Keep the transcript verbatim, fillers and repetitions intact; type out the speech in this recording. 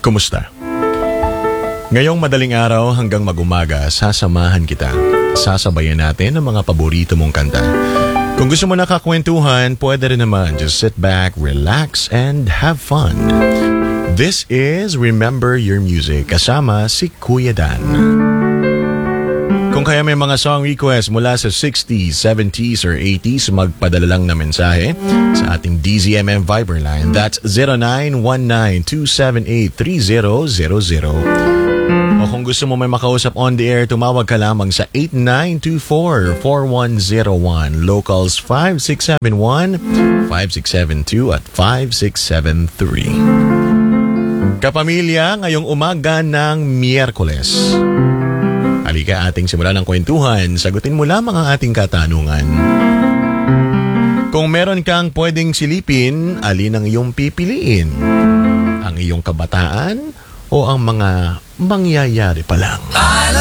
Kumusta? Ngayong madaling araw hanggang mag-umaga, sasamahan kita. Sasabayan natin ang mga paborito mong kanta. Kung gusto mo nakakwentuhan, pwede rin naman. Just sit back, relax, and have fun. This is Remember Your Music kasama si Kuya Dan. Kung kaya may mga song request mula sa sixties, seventies, or eighties, magpadala lang na mensahe sa ating D Z M M Viber line. That's zero nine one nine two seven eight three zero zero zero. O kung gusto mo may makausap on the air, tumawag ka lamang sa eight nine two four, four one zero one, locals five six seven one, five six seven two at five six seven three. Kapamilya, ngayong umaga ng Miyerkules. Halika ating simulan ng kwentuhan. Sagutin mo lamang ang ating katanungan. Kung meron kang pwedeng silipin, alin ang iyong pipiliin? Ang iyong kabataan o ang mga mangyayari pa lang?